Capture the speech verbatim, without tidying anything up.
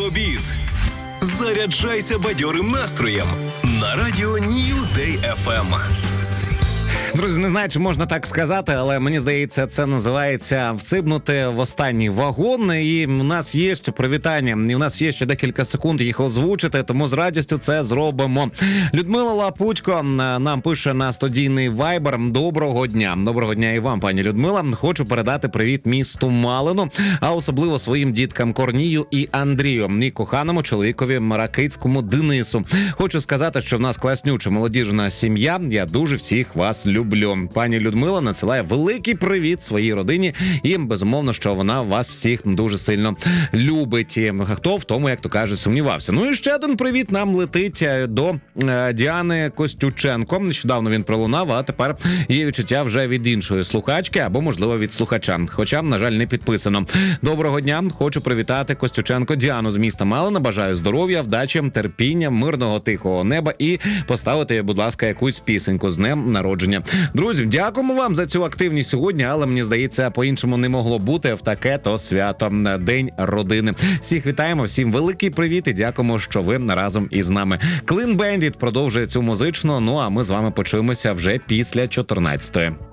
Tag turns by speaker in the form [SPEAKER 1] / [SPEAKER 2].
[SPEAKER 1] обід. Заряджайся бадьорим настроєм на радіо New Day еф ем.
[SPEAKER 2] Друзі, не знаю, чи можна так сказати, але мені здається, це називається вцибнути в останній вагон. І у нас є ще привітання, і у нас є ще декілька секунд їх озвучити, тому з радістю це зробимо. Людмила Лапутько нам пише на студійний вайбер. Доброго дня. Доброго дня і вам, пані Людмила. Хочу передати привіт місту Малину, а особливо своїм діткам Корнію і Андрію, і коханому чоловікові Ракицькому Денису. Хочу сказати, що в нас класнюча молодіжна сім'я. Я дуже всіх вас люблю. Пані Людмила надсилає великий привіт своїй родині і, безумовно, що вона вас всіх дуже сильно любить. І хто в тому, як то кажуть, сумнівався. Ну і ще один привіт нам летить до е, Діани Костюченко. Нещодавно він пролунав, а тепер є відчуття вже від іншої слухачки або, можливо, від слухача. Хоча, на жаль, не підписано. Доброго дня. Хочу привітати Костюченко Діану з міста Малина. Бажаю здоров'я, вдачі, терпіння, мирного, тихого неба і поставити, будь ласка, якусь пісеньку з днем народження. Друзі, дякуємо вам за цю активність сьогодні, але мені здається, по-іншому не могло бути в таке-то свято, День родини. Всіх вітаємо, всім великий привіт і дякуємо, що ви разом із нами. Clean Bandit продовжує цю музичну, ну а ми з вами почуємося вже після чотирнадцятої.